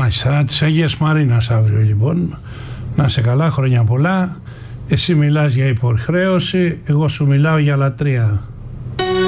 Μάλιστα, της Αγίας Μαρίνας αύριο λοιπόν. Να σε καλά, χρόνια πολλά. Εσύ μιλάς για υποχρέωση, εγώ σου μιλάω για λατρεία.